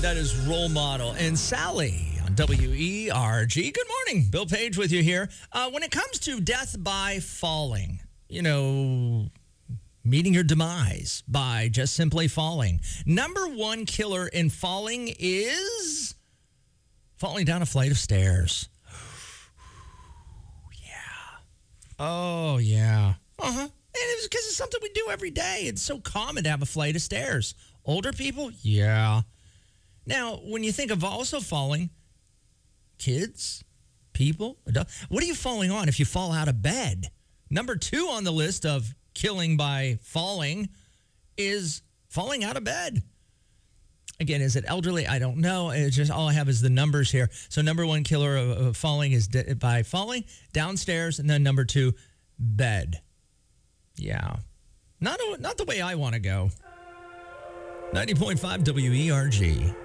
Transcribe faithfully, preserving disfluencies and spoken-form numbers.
That is Role Model and Sally on W E R G. Good morning. Bill Page with you here. Uh, when it comes to death by falling, you know, meeting your demise by just simply falling, number one killer in falling is falling down a flight of stairs. Yeah. Oh, yeah. Uh-huh. And it's because it's something we do every day. It's so common to have a flight of stairs. Older people? Yeah. Now, when you think of also falling, kids, people, adults, what are you falling on if you fall out of bed? Number two on the list of killing by falling is falling out of bed. Again, is it elderly? I don't know. It's just all I have is the numbers here. So number one killer of, of falling is de- by falling downstairs, and then number two, bed. Yeah. Not, a, not the way I want to go. ninety point five W E R G.